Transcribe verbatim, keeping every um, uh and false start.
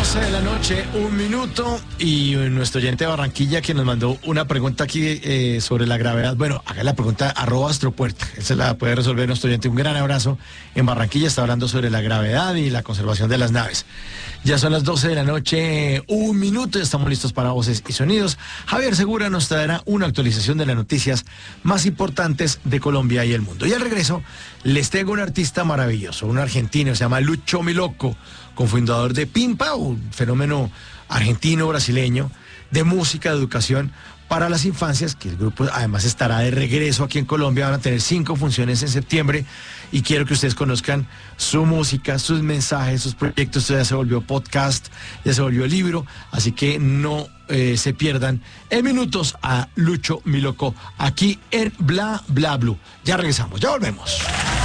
doce de la noche, un minuto, y nuestro oyente de Barranquilla que nos mandó una pregunta aquí eh, sobre la gravedad. Bueno, haga la pregunta, arroba astropuerta, esa la puede resolver nuestro oyente. Un gran abrazo. En Barranquilla está hablando sobre la gravedad y la conservación de las naves. Ya son las doce de la noche, un minuto, y estamos listos para voces y sonidos. Javier Segura nos traerá una actualización de las noticias más importantes de Colombia y el mundo. Y al regreso, les tengo un artista maravilloso, un argentino, se llama Lucho Miloco, cofundador de Pimpa, un fenómeno argentino-brasileño de música, de educación para las infancias, que el grupo además estará de regreso aquí en Colombia. Van a tener cinco funciones en septiembre y quiero que ustedes conozcan su música, sus mensajes, sus proyectos. Esto ya se volvió podcast, ya se volvió libro, así que no eh, se pierdan en minutos a Lucho Miloco aquí en Bla Bla Blue. Ya regresamos, ya volvemos.